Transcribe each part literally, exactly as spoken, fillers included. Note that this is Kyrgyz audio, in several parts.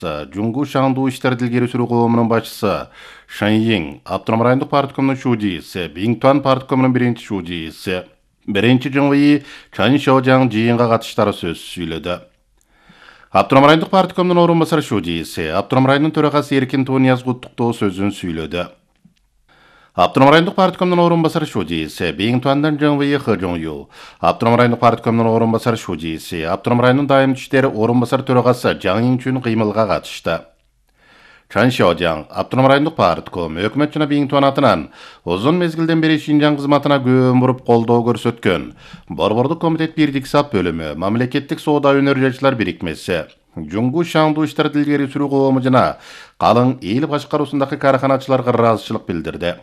Жуңгу Шаңду иштер илгери сүрүү коомунун башчысы Шаньйин, Автоном райондук парткомунун шуудииси, Биңтуан парткомунун биринчи шуудииси, биринчи жыңвыйы Чан Шоожаң жыйынга катыштары сөз сүйлөдү. Автоном райондук парткомунун орун басары шуудииси, Автоном районунун төрагасы Эркин Туунияз куттуктоо сөзүн сүйлөдү. Автоном райондук парткомунун орун басары шуудииси, Биңтуандан жыңвыйы Хы Жоңю, Автоном райондук парткомунун орун басары шуудииси, Автоном районунун дайым иштери орун басары төрагасы Жаң Инчүн кыймылга катышты. Чан Шоожаң, Автоном райондук партком, өкмөт жана Биңтуан атынан узун мезгилден бери Шинжаң кызматына көөн буруп колдоо көрсөткөн Борбордук комитет бирдик сап бөлүмү, мамлекеттик соода өнөр жашылар бирикмеси, Жуңгу Шаңду иштер илгери сүрүү коому жана калың эл башкаруусундагы караханачыларга ыраазычылык билдирди.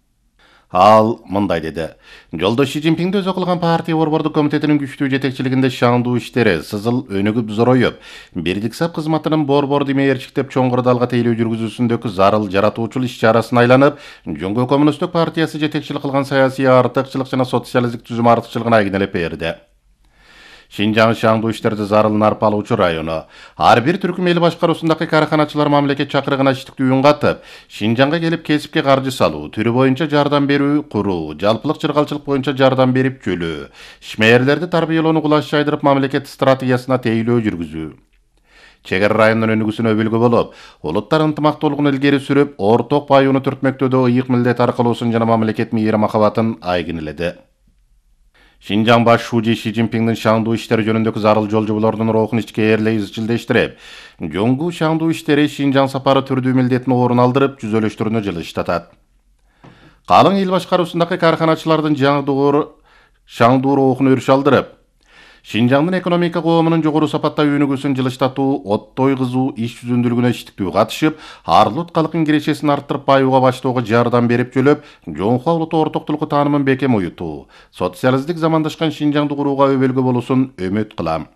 Ал мындай деди. Жолдош Ши Цзиньпинди өзү кылган партия борбордук комитетинин күчтүү жетекчилигинде Шаңду иштери сызыл өнүгүп зороюп, бирдик сап кызматынын борбор демейерчиктеп чоң кырдаалга тейлөө жүргүзүүсүндөгү зарыл жаратуучул иш-чарасына айланып, Жуңгу коммунисттик партиясы жетекчилик кылган саясий артыкчылык жана социалисттик түзүм артыкчылыгына айгинелеп берди. Шинжаң Шаңду иштерди зарылын арпалуучу району. Ар бир түркүм эл башкаруусундагы караханачылар мамлекет чакырыгына иштиктүү үн катып, Шинжаңга келип кесипке каржы салуу, түрү боюнча жардам берүү куруу, жалпылык чыргалчылык боюнча жардам берип чөлөө, ишмээрлерди тарбиялоону кулаш жайдырып мамлекет стратегиясына тейлөө жүргүзүү. Чегер районунун өнүгүүсүнө өбөлгө болуп, улуттар ынтымактуулугун илгери сүрүп, орток баюуну түртмөктөөдө ыйык милдет аркылуусун жана мамлекет мейир махабатын айгинеледи. Шинжаң баш шууji Ши Цзиньпиндин Шаңду иштери жөнүндөгү зарыл жолжоболордун рухун ичке ээрлей изчилдештирип, Жуңгу Шаңду иштери Шинжаң сапары түрдүү милдетин орун алдырып, түзөлүштөрүнө жылыштатат. Калың эл башкаруусундагы караханачылардын жаңдуур Шаңду рухун өрүш алдырып, Шинжаңдын экономика коомунун жогору сапатта өнүгүүсүн жылыштатуу, оттой кызуу иш жүзүндүүлүгүнө иштиктүү катышып, арлут калктын кирешесин арттырып баюуга баштоого жардам берип жөлөп, жоңху улуттуу ортоктулукку таанымын бекем уютуу, социалисттик замандашкан Шинжаңды курууга өбөлгө болуусун үмүт кылам.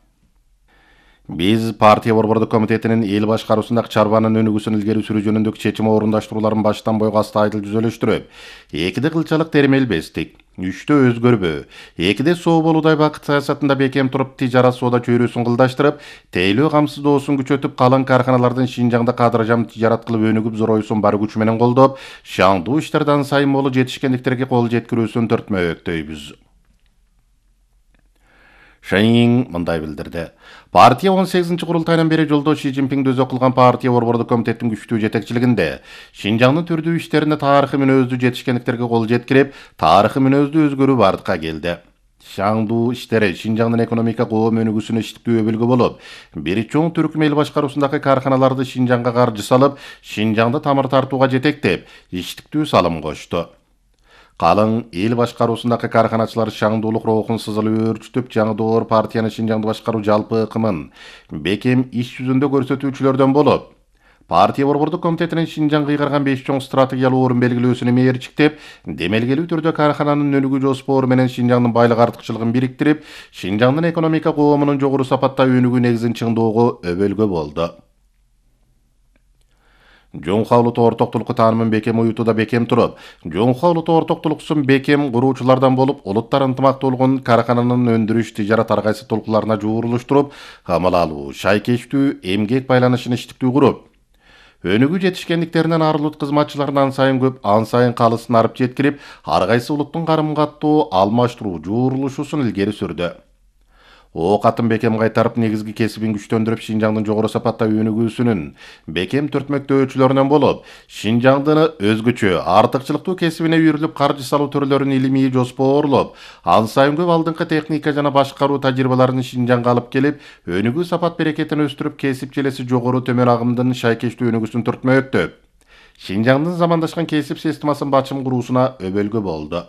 Биз партия борбордук комитетинин эл башкаруусундагы чарбанын өнүгүүсүн илгери сүрүү жөнүндөгү чечим орундаштырууларын баштан бойго астайдыл түзөлүштүрүп, экиде кылчалык термелбестик, үчтө өзгөрбө, экиде соо болуудай бакыт саясатында бекем туруп, тижарат соода чөйрөсүн кылдаштырып, тейлөө камсыздоосун күчөтүп, калың карханалардын Шинжаңда кадыржам тижарат кылып өнүгүп зороюусун бар күч менен колдоп, Шаңду иштерди сайын болуу жетишкендиктерге кол жеткирүүсүн төртмөктөйбүз. Шаньйин мындай билдирди. Партия он сегизинчи курултайынан бери жолдош Ши Цзиньпинди өзү кылган партия борбордук комитеттин күчтүү жетекчилигинде Шинжаңдын түрдүү иштерине тарыхый мүнөздүү жетишкендиктерге кол жеткирип, тарыхый мүнөздүү өзгөрүү бардыкка келди. Шаңду иштери Шинжаңдын экономика коом өнүгүүсүнө иштиктүү өбөлгө болуп, бир чоң түркүм эл башкаруусундагы карханаларды Шинжаңга каржы салып, Шинжаңды тамыр тартууга жетектеп, иштиктүү салым кошту. Калың эл башкаруусундагы карханачылар Шаңдуулук рухун сызыл өөрчүтүп, жаңдоор партияны Шинжаңды башкаруу жалпы ыкымын бекем иш жүзүндө көрсөтүүчүлөрдөн болуп, партия борбордук комитетинин Шинжаңга ыйгарган беш чоң стратегиялуу орун белгилөөсүнө мээрчиктеп, демелгелүү түрдө кархананын өнүгүү жоспору менен Шинжаңдын байлык артыкчылыгын бириктирип, Шинжаңдын экономика коомунун жогору сапатта өнүгүү негизин чыңдоого өбөлгө болду. Жоңху улуттуу ортоктулукку таанымын бекем уютууда бекем туруп, жоңху улуттуу ортоктулуксун бекем куруучулардан болуп, улуттар ынтымактуулугун кархананын өндүрүш, тижарат ар кайсы толкуларына жуурулуштуруп, камал алуу, шайкечтүү, эмгек байланышын иштиктүү куруп, өнүгүү жетишкендиктеринен арылут кызматчыларын ан сайын көп, ан сайын калысын арып жеткирип, ар кайсы улуттун карым-каттуу, алмаштыруу, жуурулушуусун илгери сүрдү. О катын бекем кайтарып, негизги кесибин күчтөндүрүп, Шинжаңдын жогору сапатта өнүгүүсүнүн бекем түртмөктөөчүлөрүнөн болуп, Шинжаңдын өзгөчө артыкчылыктуу кесибине үйрүлүп каржы салуу түрлөрүн илимий жоспоорлоп, ан сайын көп алдыңкы техника жана башкаруу тажрыйбаларын Шинжаңга алып келип, өнүгүү сапат берекетин өстүрүп, кесип желеси жогору төмөн агымдын шайкечтүү өнүгүүсүн түртмөктөп, Шинжаңдын замандашкан кесип системасын бачым куруусуна өбөлгө болду.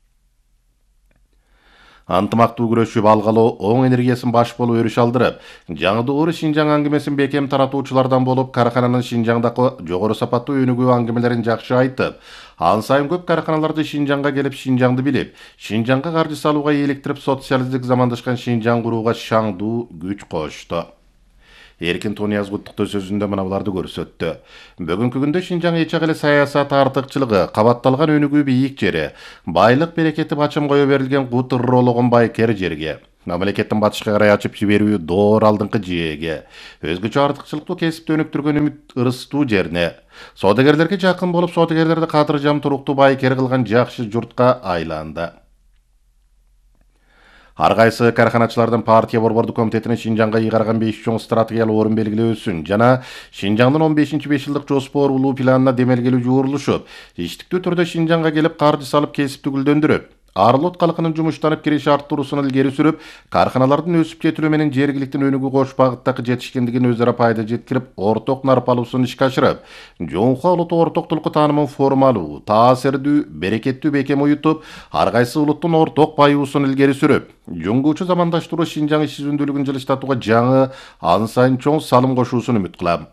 Антымактуу күрөшүп алгалоо, оң энергиясын баш болуу өрүш алдырып, жаңдуур Шинжаң аңгимесин бекем таратуучулардан болуп, кархананын Шинжаңдагы жогору сапаттуу өнүгүү аңгимелерин жакшы айтып, ан сайын көп карханаларды Шинжаңга келип, Шинжаңды билип, Шинжаңга каржы салууга eelиктирип, социалисттик замандашкан Шинжаң курууга Шаңду күч кошту. Эркин Туунияз куттуктоо сөзүндө мына буларды көрсөттү. Бүгүнкү күндө Шинжаң эч эле саясат артыкчылыгы, кабатталган өнүгүү бийик жери, байлык берекети бачым кое берилген кутуррологон байкер жерге Мамлекеттин батышка карай ачып жиберүү доор алдыңкы жээге, өзгөчө артыкчылыктуу кесипти өнүктүргөн үмүт ырыстуу жерине, соодагерлерге жакын болуп, соодагерлерди кадыржам туруктуу байкер кылган жакшы журтка айланды. Ар кайсы карханачылардын партия борбордук комитетинин Шинжаңга ыйгарган беш чоң стратегиялык орун белгилөөсүн жана Шинжаңдын он бешинчи беш жылдык жоспорлуу планына демелгелүү жуурулушуп, иштиктүү түрдө Шинжаңга келип каржы салып кесипти гүлдөндүрүп, Арлот калкынын жумуштанып кириши арттыруусун илгери сүрүп, карханалардын өсүп жетилүү менен жергиликтин өнүгүү кош багыттагы жетишкендигин өз ара пайда жеткирип, орток нарп алуусун ишке ашырып, жоңку улуттуу ортоктулукку таанымын формалуу, таасирдүү, берекеттүү бекем уютуп, ар кайсы улуттун орток баюусун илгери сүрүп, жөнгүүчү замандаштыруу Шинжаң иш жүзүндүүлүгүн жылыштатууга жаңы, ан сайын чоң салым кошуусун үмүт кылам.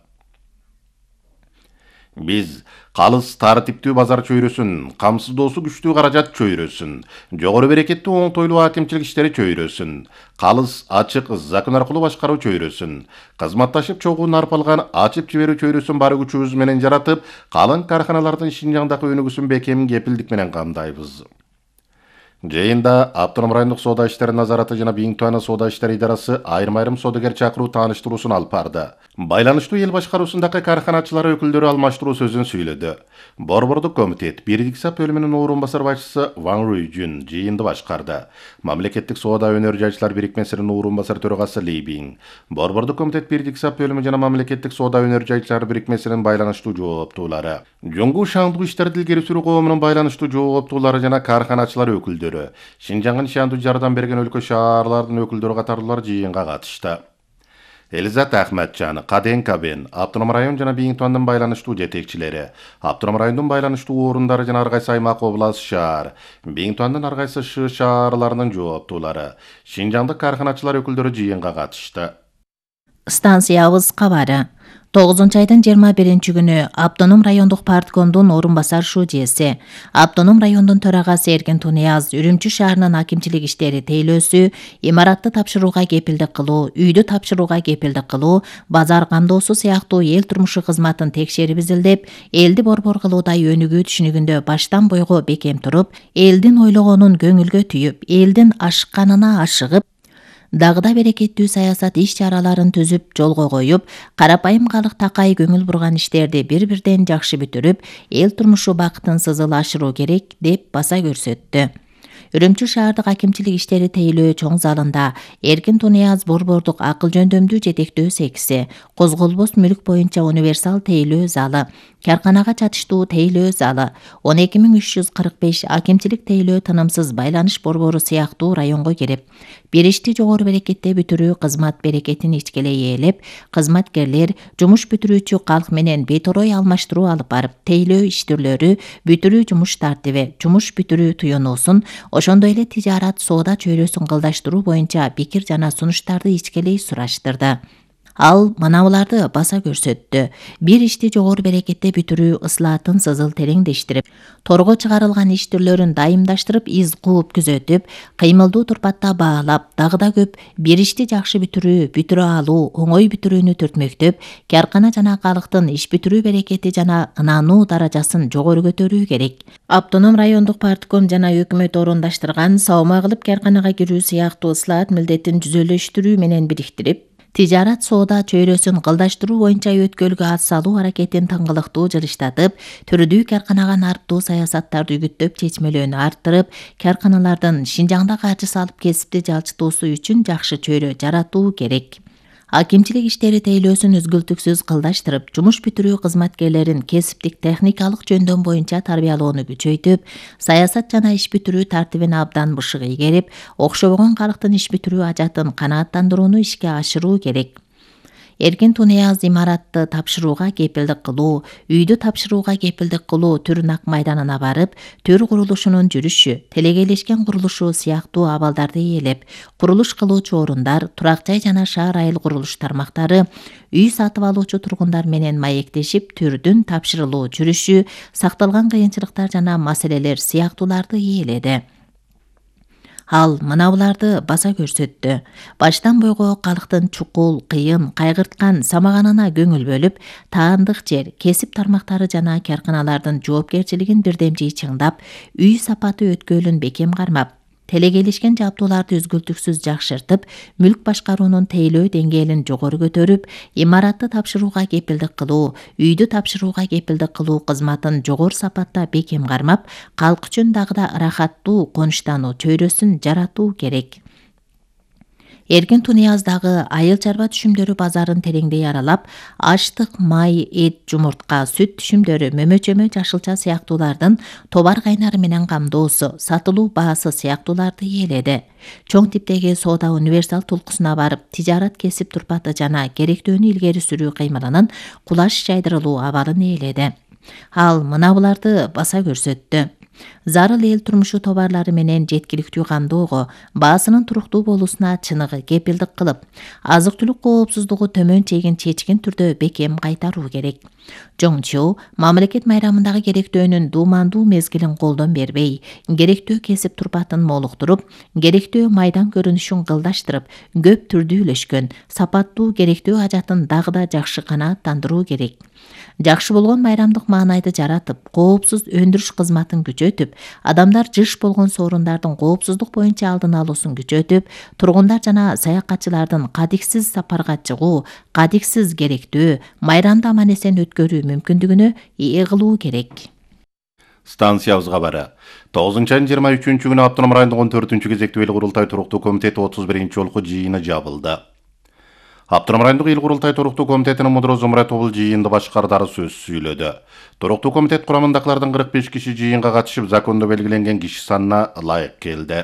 Биз калыс тартиптүү базар чөйрөсүн, камсыздоосу күчтүү каражат чөйрөсүн, жогору берекеттүү оңтойлуу акимчилик иштери чөйрөсүн, калыс ачык закон аркылуу башкаруу чөйрөсүн, кызматташып чогуу нарп алган ачып жиберүү чөйрөсүн бар күчүбүз менен жаратып, калың карханалардын Шинжаңдагы өнүгүүсүн бекем кепилдик менен камдайбыз. Жыйында Автоном райондук соода иштери назараты жана Биңтуаны соода иштери идарасы айрым-айрым соодагер чакыруу тааныштыруусун алып барды. Байланыштуу эл башкаруусундагы карханачылар өкүлдөрү алмаштыруу сөзүн сүйлөдү. Борбордук комитет бирдик сап бөлүмүнүн орун басар башчысы Ван Руйжун жыйынды башкарды. Мамлекеттик соода өнөр жайчылар бирикмесинин орун басар төрагасы Ли Биң, Борбордук комитет бирдик сап бөлүмү жана Мамлекеттик соода өнөр жайчылар бирикмесинин байланыштуу жооптуулары, Жоңгу шаңдуу иштерди илгери сүрүү коомунун байланыштуу жооптуулары жана карханачылар өкүлдөрү, Шинжаңын шандуу жардам берген өлкө шаарлардын өкүлдөрү катарлуулар жыйынга катышты. Элизат Ахматжан, Каденка бен Автоном район жана Биңтуандын байланыштуу жетекчилери, Автоном райондун байланыштуу орундары жана ар кайсы аймак, област, шаар, Биңтуандын ар кайсы шы шаарларынын жооптуулары, Шинжаңдык карханачылар өкүлдөрү жыйынга катышты. Станциябыз кабары. тогузунчу айдын жыйырма биринчи күнү Автоном райондук парткомдун орун басар шуудиеси, Автоном райондун төрагасы Эркин Тунияз Үрүмчү шаарынын акимчилик иштери тейлөөсү, имаратты тапшырууга кепилдик кылуу, үйдү тапшырууга кепилдик кылуу, базар камдоосу сыяктуу эл турмушу кызматын текшерип изилдеп, элди борбор кылуудай өнүгүү түшүнүгүндө баштан бойго бекем туруп, элдин ойлогонун көңүлгө түйүп, элдин ашыкканына ашыгып, дагыда берекеттүү саясат иш-чараларын түзүп, жолго коюп, карапайым калык такай көңүл бурган иштерди бир-бирден жакшы бүтүрүп, эл турмушу бакытын сызыл ашыруу керек деп баса көрсөттү. Үрүмчү шаардык акимчилик иштери тейлөө чоң залында Эркин Тунияз борбордук акыл жөндөмдүү жетектөө секси, козголбос мүлк боюнча универсал тейлөө залы, карканага чатыштуу тейлөө залы, он эки миң үч жүз кырк беш акимчилик тейлөө тынымсыз байланыш борбору сыяктуу районго кирип, бир ишти жогору берекетте бүтүрүү кызмат берекетин ичкелей ээлеп, кызматкерлер жумуш бүтүрүүчү калк менен беторой алмаштыруу алып барып, тейлөө иш түрлөрү, бүтүрүү жумуш тартиби, жумуш бүтүрүү туюнуусун, ошондой эле тижарат соода чөйрөсүн кылдаштыруу боюнча пикир жана сунуштарды ичкелей сураштырды. Ал манабуларды баса көрсөттү. Бир ишти жогору берекетте бүтүрүү ыслаатын сызыл тереңдештирип, торго чыгарылган иш түрлөрүн дайымдаштырып, из кууп күзөтүп, кыймылдуу турпатта баалап, дагы да көп бир ишти жакшы бүтүрүү, бүтүрө алуу, оңой бүтүрүүнү түртмөктөп, каркана жана калыктын иш бүтүрүү берекети жана ынануу даражасын жогору көтөрүү керек. Автоном райондук партком жана өкмөт орундаштырган саама кылып карканага кирүү сыяктуу ыслаат милдетин жүзөлөштүрүү менен бириктирип, тижарат соода чөйрөсүн кылдаштыруу боюнча өткөлгө ат салуу аракетин тыңгылыктуу жылыштатып, түрдүү карканага нарптуу саясаттарды үгүттөп чечмелөөнү арттырып, карканалардын Шинжаңда каржы салып кесипти жалчытуусу үчүн жакшы чөйрө жаратуу керек. Акимчилик иштери тейлөөсүн үзгүлтүксүз кылдаштырып, жумуш бүтүрүү кызматкерлерин кесиптик техникалык жөндөм боюнча тарбиялоону күчөйтүп, саясат жана иш бүтүрүү тартибин абдан бышык ийгерип, окшобогон калктын иш бүтүрүү ажатын канааттандырууну ишке ашыруу керек. Эркин Тунияз имаратты тапшырууга кепилдик кылуу, үйдү тапшырууга кепилдик кылуу түр нак майданына барып, түр курулушунун жүрүшү, телегейлешкен курулушу сыяктуу абалдарды ээлеп, курулуш кылуучу орундар, турак жай жана шаар айыл курулуш тармактары, үй сатып алуучу тургундар менен маектешип, түрдүн тапшырылуу жүрүшү, сакталган кыйынчылыктар жана маселелер сыяктууларды ээледи. Ал манабуларды баса көрсөттү. Баштан бойго калктын чукул, кыйын, кайгырткан самаганына көңүл бөлүп, таандык жер, кесип тармактары жана карканалардын жоопкерчилигин бирдемжий чыңдап, үй сапаты өткөлүн бекем кармап, Телекелишкен жабдууларды үзгүлтүксүз жакшыртып, мүлк башкаруунун тейлөө деңгээлин жогору көтөрүп, имаратты тапшырууга кепилдик кылуу, үйдү тапшырууга кепилдик кылуу кызматын жогору сапатта бекем кармап, калк үчүн дагы да ырахаттуу конуштануу чөйрөсүн жаратуу керек. Эркин Тунияздагы айыл чарба түшүмдөрү базарын тереңдей аралап, аштык, май, эт, жумуртка, сүт түшүмдөрү, мөмө-чөмө, жашылча сыяктуулардын товар кайнары менен камдоосу, сатылуу баасы сыяктууларды ээледи. Чоң типтеги соода универсал тулкусуна барып, тижарат кесип турпаты жана керектөөнү илгери сүрүү кыймылынын кулаш жайдырылуу абалын ээледи. Ал мына буларды баса көрсөттү. Зарыл эл турмушу товарлары менен жеткиликтүү камдоого, баасынын туруктуу болуусуна чыныгы кепилдик кылып, азык-түлүк коопсуздугу төмөн чегин чечкен түрдө бекем кайтаруу керек. Жоңчу мамлекет майрамындагы керектөөнүн дуумандуу мезгилин колдон бербей, керектөө кесип турпатын молуктуруп, керектөө майдан көрүнүшүн кылдаштырып, көп түрдүү үйлөшкөн, сапаттуу керектөө ажатын дагы да жакшы канааттандыруу керек. Жакшы болгон майрамдык маанайды жаратып, коопсуз өндүрүш кызматын күчөтүп, адамдар жыш болгон соорундардын коопсуздук боюнча алдын алуусун күчөтүп, тургундар жана саякатчылардын кадиксиз сапарга чыгуу, кадиксиз керектөө, майрамды аман-эсен өткөрүү мүмкүндүгүнө ээ кылуу керек. Станциябыз кабары. тогузунчу айдын жыйырма үчүнчү күнү Автоном райондук он төртүнчү кезектүү эл курултай туруктуу комитети отуз биринчи жолку жыйыны жабылды. Автоном райондук эл курултай туруктуу комитетинин мудуру Зумрат Обул жыйынды башкардары сөз сүйлөдү. Туруктуу комитет курамындагылардын кырк беш киши жыйынга катышып, закондо белгиленген киши санына ылайык келди.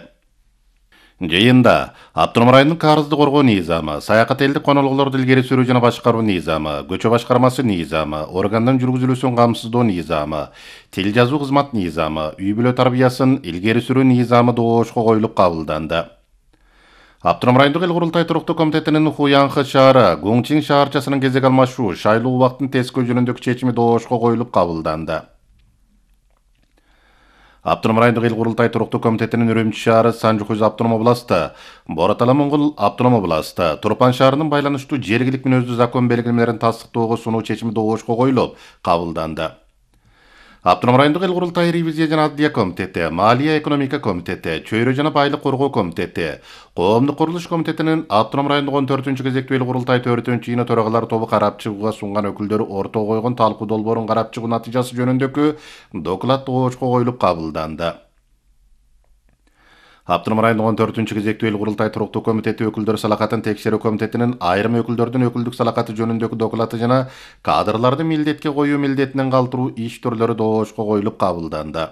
Жыйында Автоном районунун карызды коргоо низамы, саякат элдик конолгулорду илгери сүрүү жана башкаруу низамы, көчө башкармасы низамы, органдын жүргүзүлүүсүн камсыздоо низамы, тил жазуу кызмат низамы, үй бүлө тарбиясын илгери сүрүү низамы доошко коюлуп кабылданды. Автоном райондук эл курултай туруктуу комитетинин Хуянхы шаары, Гуңчин шаарчасынын кезек алмашуу, шайлоо убактын тескөө жөнүндөгү чечими доошко коюлуп кабылданды. Автоном райондук эл курултай туруктуу комитетинин Үрүмчү шаары, Санжукуз автоном областы, Боратала Моңгол автоном областы, Турпан шаарынын байланыштуу жергилик мүнөздүү закон белгилемелерин тастыктоого сунуу чечими доошко коюлуп кабылданды. Автоном райондук эл курултай ревизия жана аддия комитети, Малия экономика комитети, Чөйрө жана байлык коргоо комитети, Коомдук курулуш комитетинин Автоном райондук он төртүнчү кезектүү эл курултай төртүнчү жыйыны төрагалар тобу карап чыгууга сунган өкүлдөрү ортого койгон талкуу долбоорун карап чыгуу натыйжасы жөнүндөгү доклад доошко коюлуп кабылданды. Автоном райондук он төртүнчү кезектүү эл курултай туруктуу комитети өкүлдөр салакатын текшерүү комитетинин айрым өкүлдөрдүн өкүлдүк салакаты жөнүндөгү доклаты жана кадрларды милдетке коюу милдетинен калтыруу иш түрлөрү доошко коюлуп кабылданды.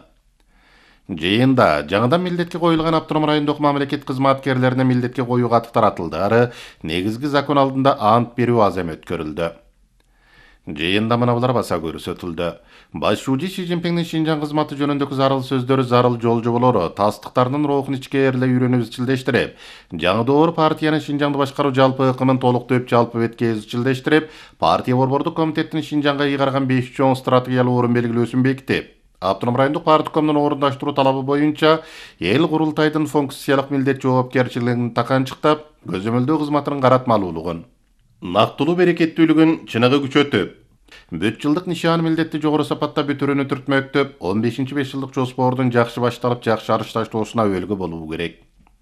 Жыйында жаңыдан милдетке коюлган Автоном райондук мамлекет кызматкерлерине милдетке коюу катык таратылды, ары негизги закон алдында ант берүү азем өткөрүлдү. Жыйында мына булар баса көрсөтүлдү. Башчуучу Си Цзиньпиңдин Шинжаң кызматы жөнүндөгү зарыл сөздөрү, зарыл жол жоболору, тастыктарынын рухун ичке эрле үйрөнүп изчилдештирип, жаңы доор партиянын Шинжаңды башкаруу жалпы ыкымын толуктоп жалпы бетке изчилдештирип, партия борбордук комитеттин Шинжаңга ыйгарган беш чоң стратегиялуу орун белгилөөсүн бекитип, Автоном райондук парткомдун орундаштыруу талабы боюнча эл курултайдын функциялык милдет жоопкерчилигин таканчыктап, көзөмөлдөө кызматынын каратмалуулугун, нактылуу берекеттүүлүгүн чыныгы күчөтүп, бүт жылдык нишан милдетти жогору сапатта бүтүрүүнү түртмөктөп, он бешинчи беш жылдык жоспордун жакшы башталып, жакшы арыш таштоосуна өбөлгү болуу керек.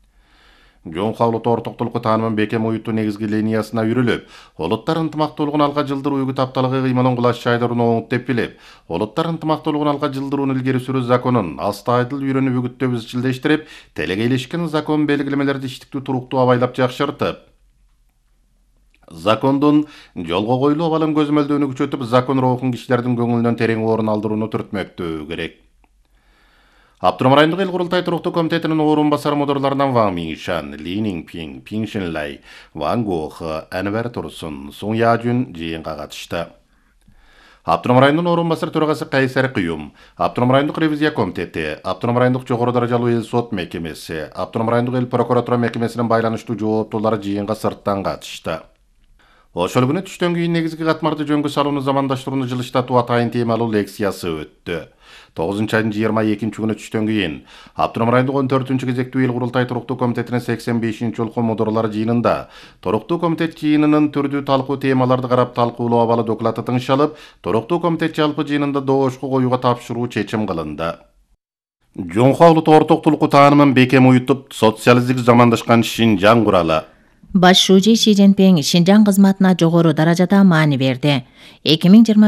Жон кабылуу ортоктулукку таанымын бекем уюттуу негизги линиясына үрүлүп, олуттар ынтымактуулугун алга жылдыруу үгүт апталыгы кыймылын кулаш жайдырууну оңут деп билип, олуттар ынтымактуулугун алга жылдырууну илгери сүрүү законун астайдыл үйрөнүп үгүттөп изчилдештирип, телегейлешкен закон белгилемелерди иштиктүү туруктуу абайлап жакшыртып, закондун жолго коюлуу абалын көзөмөлдөөнү күчөтүп, закон рухун кишилердин көңүлүнөн терең орун алдырууну түртмөктөө керек. Автоном райондук эл курултай туруктуу комитетинин орун басары мудурларынан Ван Миншан, Ли Ниңпиң, Пиң Шинлай, Ван Гохы, Анвер Турсун, Сун Яжүн жыйынга катышты. Автоном районунун орун басары төрагасы Кайсар Кыюм, Автоном райондук ревизия комитети, Автоном райондук жогору даражалуу эл сот мекемеси, Автоном райондук эл прокуратура мекемесинин байланыштуу жооптуулары жыйынга сырттан катышты. Ошол күнү түштөн кийин негизги катмарды жөнгө салууну замандаштырууну жылыштатуу атайын темалуу лекциясы өттү. тогузунчу айдын жыйырма экинчи күнү түштөн кийин Автоном райондук он төртүнчү кезектүү эл курултай туруктуу комитетинин сексен бешинчи жолку мудурлар жыйынында туруктуу комитет жыйынынын түрдүү талкуу темаларды карап талкуулоо абалы доклаты тыңшалып, туруктуу комитет жалпы жыйынында доошко коюуга тапшыруу чечим кылынды. Жоңха улут ортоктулуку таанымын бекем уютуп, социализмге замандашкан Шинжаң куралы. Баш шужи Ши Цзиньпин Шинжаң кызматына жогору даражада маани берди. эки миң жыйырма